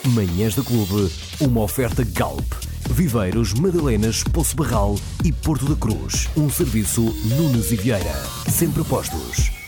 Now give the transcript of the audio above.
Manhãs da Clube, uma oferta Galp. Viveiros, Madalenas, Poço Barral e Porto da Cruz. Um serviço Nunes e Vieira. Sempre postos.